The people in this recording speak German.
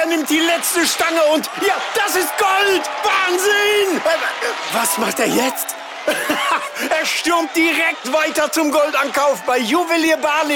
nimmt die letzte Stange und ja, das ist Gold! Wahnsinn! Was macht er jetzt? Er stürmt direkt weiter zum Goldankauf bei Juwelier Barley.